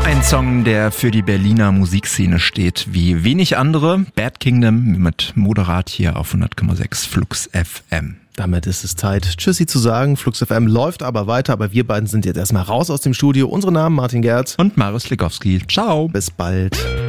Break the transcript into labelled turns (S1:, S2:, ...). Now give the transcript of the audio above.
S1: Ein Song, der für die Berliner Musikszene steht wie wenig andere. Bad Kingdom mit Moderat hier auf 100,6 Flux FM.
S2: Damit ist es Zeit, Tschüssi zu sagen. Flux FM läuft aber weiter, aber wir beiden sind jetzt erstmal raus aus dem Studio. Unsere Namen Martin Gerz
S1: und Marius Legowski. Ciao.
S2: Bis bald.